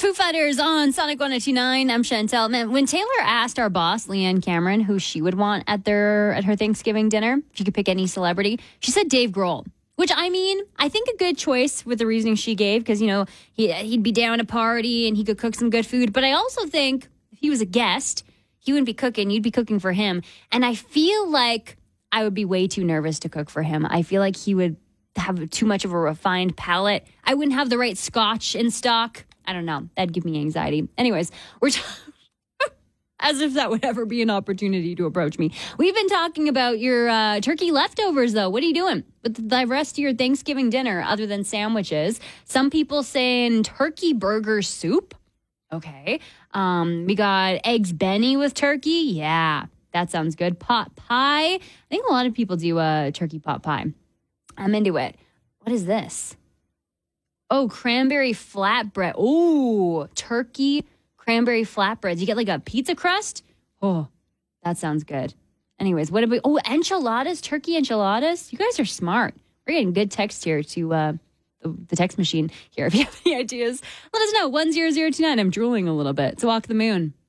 Foo Fighters on Sonic 102.9. I'm Chantel. Man, when Taylor asked our boss, Leanne Cameron, who she would want at her Thanksgiving dinner, if she could pick any celebrity, she said Dave Grohl. Which, I mean, I think a good choice with the reasoning she gave because, you know, he'd be down a party and he could cook some good food. But I also think if he was a guest, he wouldn't be cooking. You'd be cooking for him. And I feel like I would be way too nervous to cook for him. I feel like he would have too much of a refined palate. I wouldn't have the right scotch in stock. I don't know. That'd give me anxiety. Anyways, as if that would ever be an opportunity to approach me. We've been talking about your turkey leftovers, though. What are you doing with the rest of your Thanksgiving dinner other than sandwiches? Some people saying turkey burger soup. Okay. We got eggs Benny with turkey. Yeah, that sounds good. Pot pie. I think a lot of people do turkey pot pie. I'm into it. What is this? Oh, cranberry flatbread. Ooh, turkey cranberry flatbreads. You get like a pizza crust. Oh, that sounds good. Anyways, what about, enchiladas, turkey enchiladas. You guys are smart. We're getting good text here to the text machine here. If you have any ideas, let us know. 10029. I'm drooling a little bit. It's Walk the Moon.